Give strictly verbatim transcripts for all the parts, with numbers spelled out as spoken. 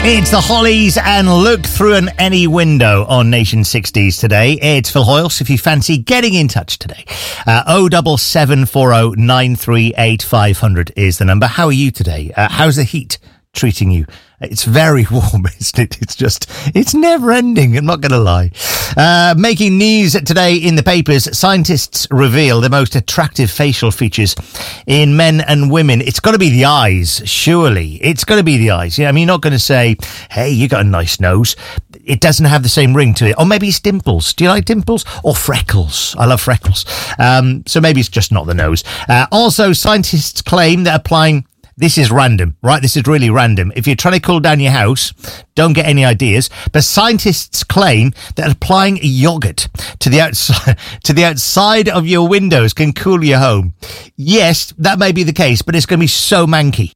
It's the Hollies and Look Through an Any Window on Nation sixties today. It's Phil Hoyles if you fancy getting in touch today. Uh, oh seven seven four oh nine three eight five hundred is the number. How are you today? Uh, how's the heat treating you? It's very warm, isn't it? It's just, it's never ending, I'm not going to lie. Uh, making news today in the papers, scientists reveal the most attractive facial features in men and women. It's got to be the eyes, surely. It's got to be the eyes. Yeah, I mean, you're not going to say, hey, you got a nice nose. It doesn't have the same ring to it. Or maybe it's dimples. Do you like dimples? Or freckles? I love freckles. Um, so maybe it's just not the nose. Uh, also, scientists claim that applying... This is random, right? This is really random. If you're trying to cool down your house, don't get any ideas. But scientists claim that applying yogurt to the outside to the outside of your windows can cool your home. Yes, that may be the case, but it's going to be so manky.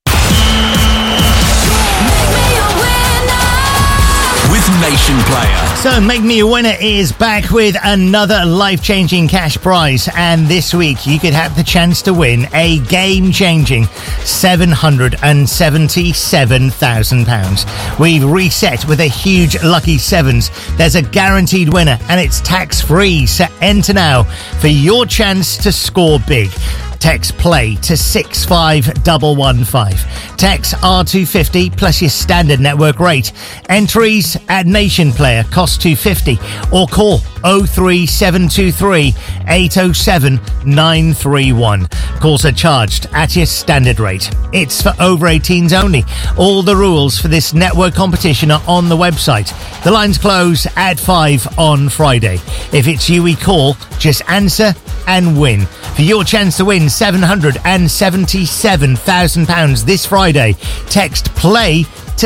With Nation Player. So Make Me a Winner is back with another life-changing cash prize, and this week you could have the chance to win a game-changing seven hundred seventy-seven thousand pounds. We've reset with a huge lucky sevens. There's a guaranteed winner and it's tax-free, so enter now for your chance to score big. Text play to six five one one five. Text R two fifty plus your standard network rate. Entries at Nation Player cost two fifty, or call oh three seven two three eight oh seven nine three one. Calls are charged at your standard rate. It's for over eighteens only. All the rules for this network competition are on the website. The lines close at five on Friday. If it's you we call, just answer and win. For your chance to win seven hundred seventy-seven thousand pounds this Friday, text play